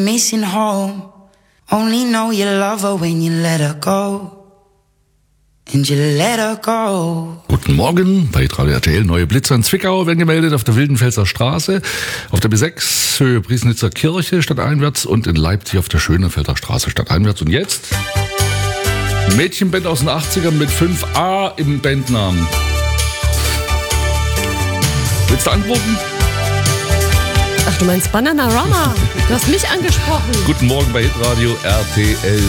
Missing home. Only know you love her when you let her go. And you let her go. Guten Morgen, bei Radio RTL. Neue Blitzer in Zwickau werden gemeldet auf der Wildenfelser Straße, auf der B6 Höhe Priesnitzer Kirche stadteinwärts und in Leipzig auf der Schönefelder Straße stadteinwärts. Und jetzt Mädchenband aus den 80ern mit 5A im Bandnamen. Willst du antworten? Ach, du meinst Bananarama? Du hast mich angesprochen. Guten Morgen bei Hitradio RTL.